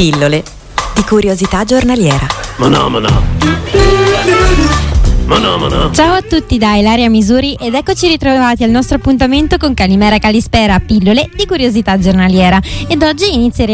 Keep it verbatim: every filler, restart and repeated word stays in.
Pillole di curiosità giornaliera. Manà, manà. Manà, manà. Ciao a tutti da Ilaria Misuri ed eccoci ritrovati al nostro appuntamento con Calimera Calispera, pillole di curiosità giornaliera. Ed oggi inizieremo